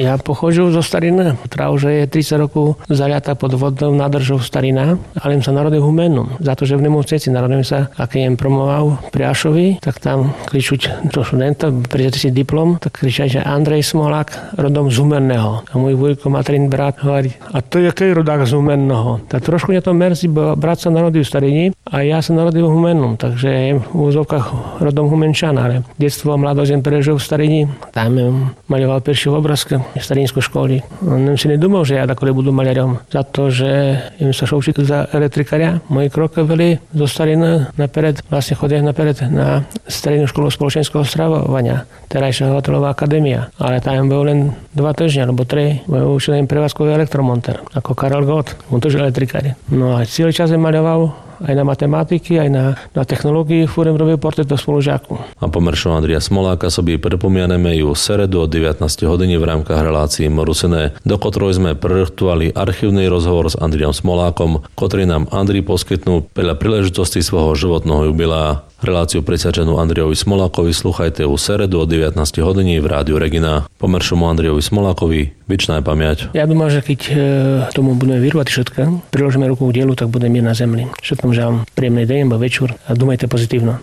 Ja pochodzím zo Starina, ktorá už je 30 rokov zaliata pod vodnou nádržou Starina, ale im sa narodil Humennom. Za to, že v nemocnici narodil sa, a keď im promoval Priašovi, tak tam kričuť do študenta, príde si diplom, tak kričať, že Andrej Smolák rodom z Humenného. A môj vujko, materin brat hovorí, a to je aký rodák z Humenného. Tak trošku mňa to mrzí, bo brat sa narodil v Starini a ja sa narodil v Humennom, takže je v úzovkách rodom Humenčana, ale detstvo a mladosť prežil v Starini. Tam maľoval prvý obrázky v starinskej školy. On si nedumol, že ja takové budú maľarom. Za to, že im sa šol učiť za elektrikária. Moji krokovali zo Starina napered, vlastne chodia napered na Starinnú školu spoločenského stravovania, terajšia hotelová akadémia. Ale tam bol len 2 týždne, alebo 3, bo učil im prevádzkový elektromonter, ako Karel Gott, on to je elektrikár. No a celý čas maľoval aj na matematiky, aj na technológii, fúrem robil portrétov spolužiaku. A pomršom Andrija Smoláka sobie pripomianeme ju seredu o 19 hodiny v rámkach relácií Morusené, do ktorej sme prerechtovali archívny rozhovor s Andrijom Smolákom, ktorý nám Andrij poskytnul veľa príležitosti svojho životného jubilea. Reláciu prisadzanú Andrijovi Smolákovi slúchajte u seredu o 19 hodiny v Rádiu Regina. Pomršomu Andrijovi Smolákovi vičná pamäť. Ja dúfam, že keď tomu budeme vyrovať všetko, priložíme ruku k dielu, tak bude mier na zemi. Všetkom želám príjemný deň, bo večer a dúmajte pozitívno.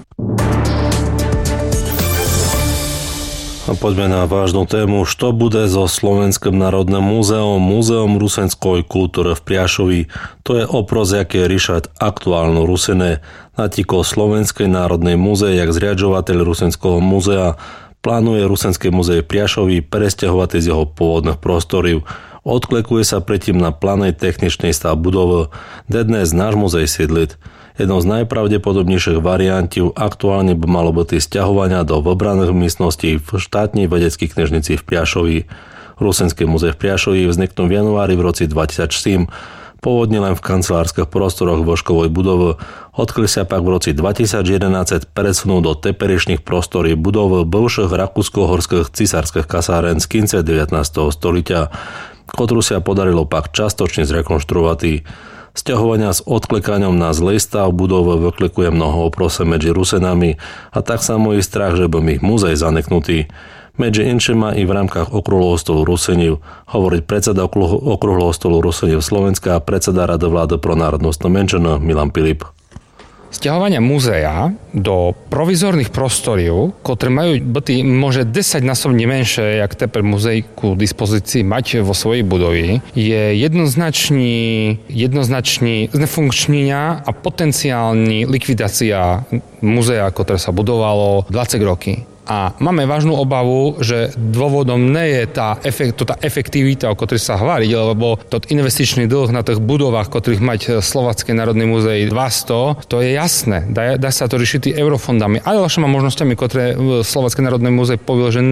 A poďme na vážnu tému. Što bude so Slovenským národným múzeom, múzeom rusenskoj kultúry v Priašovi? To je oproz, jaké riešať aktuálnu Rusine. Natíko Slovenskej národnej múzee, jak zriaďovateľ Rusenského múzea, plánuje Rusenské múzeum v Priašovi presťahovať z jeho pôvodných prostorov. Odklekuje sa predtým na planej techničnej stav budovy, kde dnes náš muzej sídliť. Jednou z najpravdepodobnejších variantov aktuálne by malo byť sťahovania do vybraných miestností v štátnej vedeckej knižnici v Priašovi. Rusenské múzeum v Priašovi vzniknú v januári v roce 2007, pôvodne len v kancelárskych prostoroch voškovej budovy, odkedy sa pak v roce 2011 presunú do teperešných prostorí budov bivších rakúsko-horských cisárskych kasáren z konca 19. storočia, ktorú sa podarilo pak častočne zrekonštruovať. Sťahovania s odklikaním na zlej stav budov vyklikuje mnoho oprose medzi Rusenami a tak samo je strach, že by ich muzej zaneknutý. Medzi inčím má i v rámkach okrúhleho stolu Ruseniv hovoriť predseda okrúhleho stolu Ruseniv Slovenska a predseda Rady vlády pro národnostnú menšinu Milan Pilip. Sťahovania múzea do provizorných prostorov, ktoré majú byť môže 10-násobne menšie, jak teper muzej ku dispozícii mať vo svojej budove, je jednoznačný znefunkčnenia a potenciálna likvidácia múzea, ktoré sa budovalo 20 roky. A máme vážnu obavu, že dôvodom nie je tá efektivita, o ktorej sa hovorí, lebo to investičný dlh na tých budovách, ktorých mať Slovenské národné múzeum 200, to je jasné. Dá sa to riešiť eurofondami, ale ďalšími možnosťami, ktoré Slovenské národné múzeum povedal, že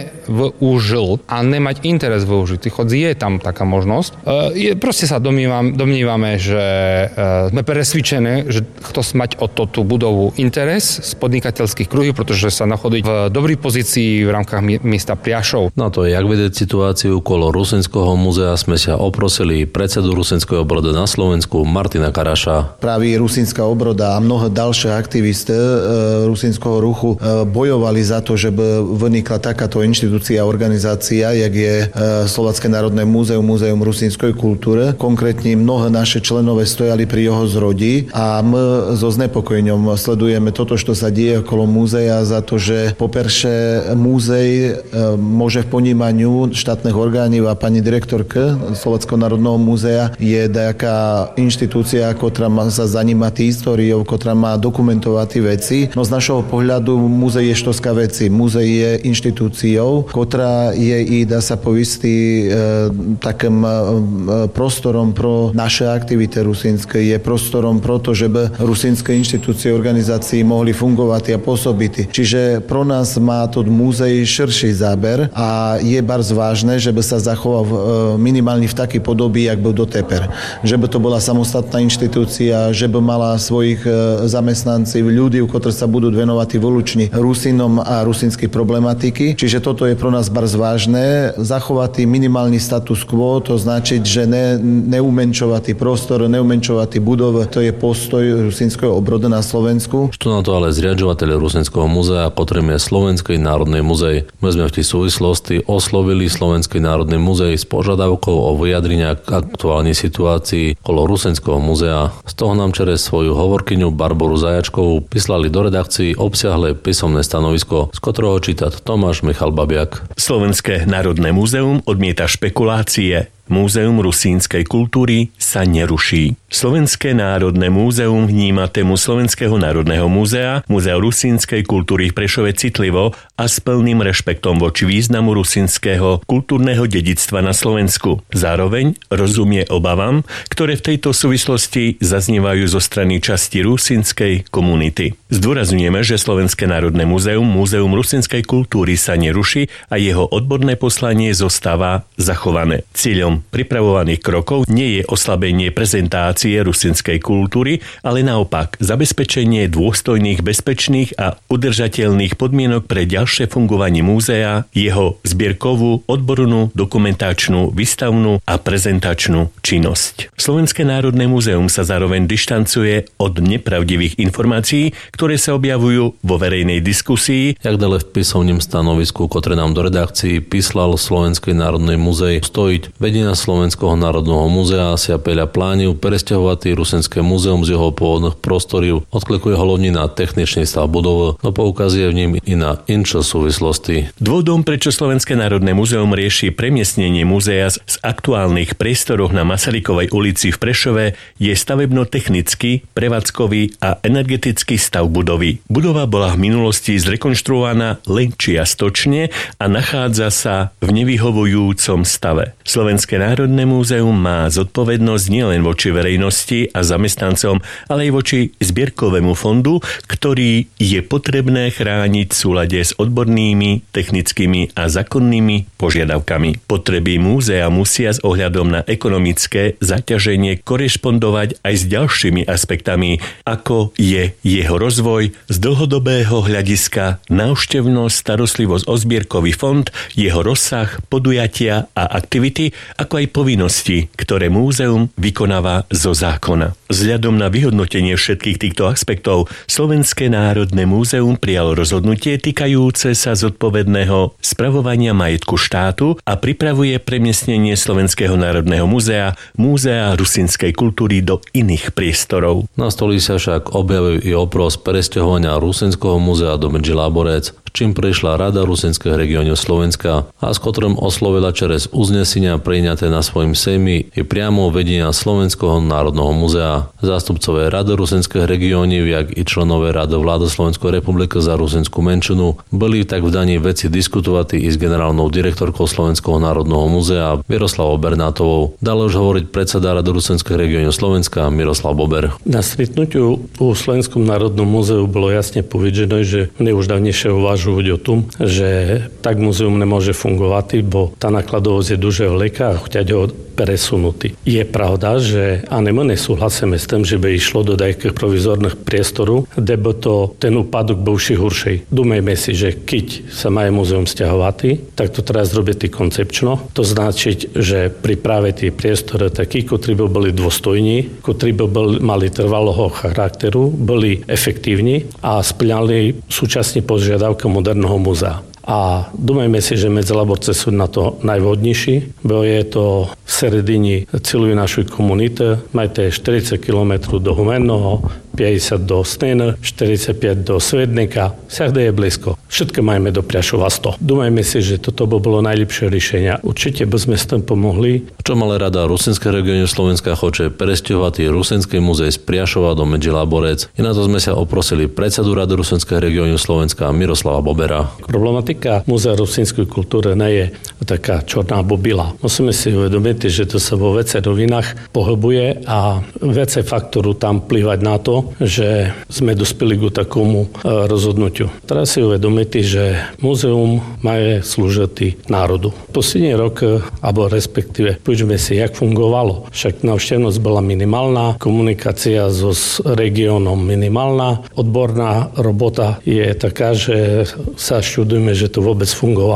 nevyužil a nemať interes využiť. Hoď je tam taká možnosť. Proste sa domnívame, že sme presvedčení, že kto mať o tú budovu interes z podnikateľských kruhov, pretože sa nachodí v dobrej pozícii v rámkach miesta Priašov. Na to, jak vedieť situáciu okolo Rusenského múzea, sme sa oprosili predsedu Rusenského obrody na Slovensku Martina Karaša. Práve Rusenská obroda a mnohé ďalšie aktivisty rusenského ruchu bojovali za to, že by vynikla takáto inštitúcia a organizácia, jak je Slovenské národné múzeum, múzeum rusenskej kultúry. Konkrétne mnohé naše členové stojali pri jeho zrodi a my so znepokojením sledujeme toto, čo sa deje okolo múzea za to, že poperše múzej môže v ponímaniu štátnych orgánov a pani direktorka Slovenského národného múzea je nejaká inštitúcia, ktorá sa zanímať históriou, ktorá má dokumentovať veci. No z našho pohľadu múzej je štoska veci. Múzej je inštitúciou, ktorá je i, dá sa povedať, takým prostorom pro naše aktivity rusinské. Je prostorom pro to, že by rusinské inštitúcie, organizácie mohli fungovať a pôsobiť. Čiže pro nás má to múzej širší záber a je bardzo vážne, že by sa zachoval minimálne v takej podobe, jak bol doteper. Že by to bola samostatná inštitúcia, že by mala svojich zamestnancov, ľudí, ktorí sa budú venovať výlučne Rusinom a rusinskej problematiky. Čiže toto je pro nás bardzo vážne. Zachovať minimálny status quo, to značiť, že neumenčovať prostor, neumenčovať budov, to je postoj rusinského obrodu na Slovensku. Čo na to ale zriaďovateľ Rusenského múzea, ktorým je Slovenskej národnej muzej. My sme v tej súvislosti oslovili Slovenskej národnej muzej s požiadavkou o vyjadrenia k aktuálnej situácii okolo Rusenského muzea. Z toho nám čerez svoju hovorkyňu Barboru Zajačkovú vyslali do redakcií obsiahle písomné stanovisko, z ktorého číta Tomáš Michal Babiak. Slovenské národné múzeum odmieta špekulácie. Múzeum rusínskej kultúry sa neruší. Slovenské národné múzeum vníma tému Slovenského národného múzea, Múzea rusínskej kultúry v Prešove citlivo a s plným rešpektom voči významu rusínskeho kultúrneho dedičstva na Slovensku. Zároveň rozumie obavám, ktoré v tejto súvislosti zaznievajú zo strany časti rusínskej komunity. Zdôrazňujeme, že Slovenské národné múzeum, Múzeum rusínskej kultúry sa neruší a jeho odborné poslanie zostáva zachované. Cieľom pripravovaných krokov nie je oslabenie prezentácie rusínskej kultúry, ale naopak zabezpečenie dôstojných, bezpečných a udržateľných podmienok pre ďalšie fungovanie múzea, jeho zbierkovú, odbornú, dokumentačnú, výstavnú a prezentačnú činnosť. Slovenské národné múzeum sa zároveň dištancuje od nepravdivých informácií, ktoré sa objavujú vo verejnej diskusii. Jak dále v písomnom stanovisku, ktoré nám do redakcií píslal Slovenskej národnej muzej stojiť vedenia Slovenského národného múzea si apeľa plániu presťahovať Rusenské múzeum z jeho pôvodných prostorív. Odklikuje hlavne na techničný stav budov, no poukazuje v ním i na inšie súvislosti. Dôvodom, prečo Slovenské národné múzeum rieši premiestnenie múzea z aktuálnych priestoroch na Masarykovej ulici v Prešove je stavebno-technický, prevádzkový a energetický stav budovy. Budova bola v minulosti zrekonštruovaná len čiastočne a nachádza sa v nevyhovujúcom stave. Slovenské národné múzeum má zodpovednosť nielen voči verejnosti a zamestnancom, ale aj voči zbierkovému fondu, ktorý je potrebné chrániť v súlade s odbornými, technickými a zákonnými požiadavkami. Potreby múzea musia s ohľadom na ekonomické zaťaženie korešpondovať aj s ďalšími aspektami, ako je jeho rozvoj z dlhodobého hľadiska, návštevnosť, starostlivosť o zbierkový fond, jeho rozsah, podujatia a aktivity, ako aj povinnosti, ktoré múzeum vykonáva zo zákona. Vzhľadom na vyhodnotenie všetkých týchto aspektov Slovenské národné múzeum prijalo rozhodnutie týkajúce sa zodpovedného spravovania majetku štátu a pripravuje premiestnenie Slovenského národného múzea, Múzea rusínskej kultúry do iných priestorov. Na stoli sa však objavil i opros presťahovania Rusenského múzea do Medžiláborec, čím prešla Rada Rusenského regiónu Slovenska a s ktorým oslovila čerez uznesenia prijaté na svojom sejmi i priamo vedenia Slovenského národného múzea. Zástupcové Rady Rusenského regiónu, jak i členové Rady vlády Slovenskej republiky za rusenskú menšinu boli tak v danej veci diskutovať i s generálnou direktorkou Slovenského národného múzea Miroslavou Bernátovou. Dal už hovoriť predseda Rady Rusenského regiónu Slovenska Miroslav Bober. Na stretnutiu u Slovenskom národnom múzeu bolo jasne povedené, že mne už dávnejšie uvažujú o tom, že tak múzeum nemôže fungovať, bo tá nakladovosť je duže veľká a chťať ho presunutý. Je pravda, že my nesúhlasíme s tým, že by išlo do nejakých provizorných priestorov, kde by to ten úpadok bol už horší. Dumejme si, že keď sa má múzeum stiahovať, tak to treba zrobiť koncepčno. To značiť, že pripraviť tie priestory takí, ktorí by boli dôstojní, ktorí by mali trvalého charakteru, boli efektívni a splňali súčasne požiadavky moderného múzea. A dumajme si, že Medžiláborce sú na to najvhodnejší, bo je to v sredini celej našej komunity. Majte 40 km do Humenného, 50 do Snejna, 45 do Svednika, všade je blízko. Všetko majme do Prešova 100. Dumajme si, že toto by bolo najlepšie riešenie. Určite by sme s tým pomohli. Čo ale Rada Rusenského regiónu Slovenska chce presťahovať Rusenský múzej z Priašova do Medžiláborec. I na to sme sa oprosili predsedu Rady Rusenského regiónu Slovenska Miroslava Bobera. Problematika Múzea rusínskej kultúry nie je taká čorná bobila. Musíme si uvedomiť, že to sa vo vece rovinách pohybuje a vece faktoru tam vplyvať na to, že sme dospeli k takomu rozhodnutiu. Teraz si uvedomiť, že múzeum má slúžiť národu. Posledný rok, alebo respektíve, poďme si, jak fungovalo. Však návštevnosť bola minimálna, komunikácia so regiónom minimálna, odborná robota je taká, že sa čudujeme, že to vôbec fungovalo.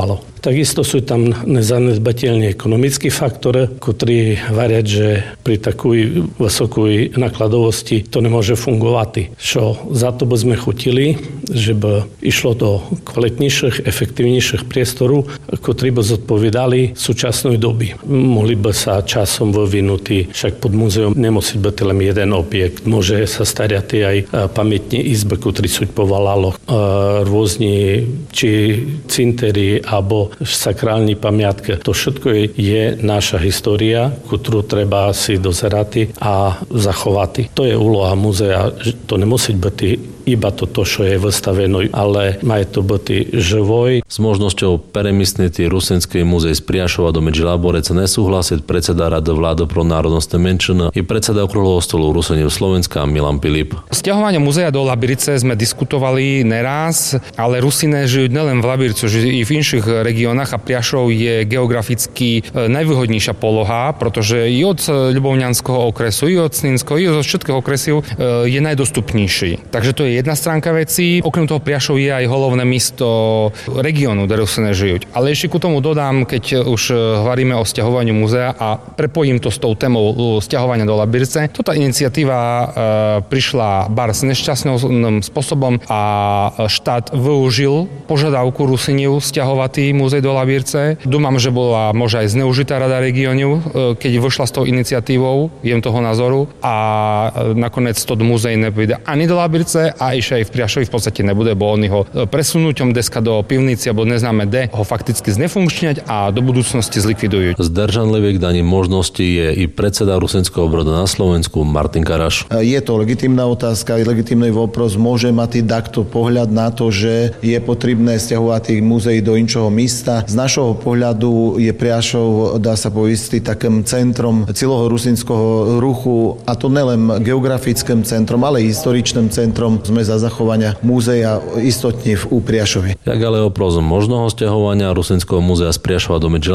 Takisto sú tam nezanedbateľní ekonomický faktor, ktorý variať, že pri takej vysokej nakladovosti to nemôže fungovať. Čo za to by sme chutili, že by išlo do kvalitnejších, efektívnejších priestorov, ktorí by zodpovedali súčasnej doby. Mohli by sa časom vyvinutí, však pod múzeum nemusí byť len jeden objekt. Môže sa starať aj pamätní izby, ktorí sú povalalo rôzni či cintery alebo sakrálne pamiatky. To všetko je naša história, ktorú treba si dozerať a zachovať. To je úloha múzea. To nemusí byť iba toto, čo je vystavené, ale má to byť živoj. S možnosťou перемістити Русинський музей з Пряшова до Меджлабореца nesúhlasiť predseda Rady vlády pro národnostné menšiny i predseda Okrúhleho stolu Rusenov Slovenska Milan Pilip. Sťahovanie muzea do Labirice sme diskutovali neraz, ale Rusiné žijú nielen v Labiricu, žijú i v inších regiónach a Priašov je geograficky najvýhodnejšia poloha, pretože i od Ľubovňanského okresu, i od Snínského, i od všetkých okresov je najdostupnejší. Takže to je jedna stránka veci. Okrem toho Priašov je aj hlavné mesto regiónu, kde Rusiné žijú. Ale ešte ku tomu dodám, keď už hovoríme o sťahovaniu múzea a prepojím to s tou témou sťahovania do Labirice. Toto iniciatíva prišla bar s nešťastným spôsobom a štát využil požiadavku Rusinov sťahovať múzej do Labirice. Dúfam, že bola možno aj zneužitá Rada regiónu, keď vyšla s tou iniciatívou, jem toho názoru a nakoniec to múzej nepôjde ani do Labirice a ešte aj v Priašovi v podstate nebude, bo oni ho presunúťom deska do pivnici alebo neznáme kde ho fakticky znefunkčňať a do budúcnosti zlikvidujú. Zdržanlivý k daní možnosti je i predseda Rusinského obrodu na Slovensku Martin Karaš. Je to legitímna otázka, legitímny vopros. Môže mať takto pohľad na to, že je potrebné sťahovať múzeí do inčoho místa. Z našho pohľadu je Priašov, dá sa povedať, takým centrom celého rusinského ruchu a to nelen geografickým centrom, ale i historičným centrom. Sme za zachovania múzea istotne u Priašovi. Jak ale oprozom možného sťahovania Rusinského múzea z Priašova do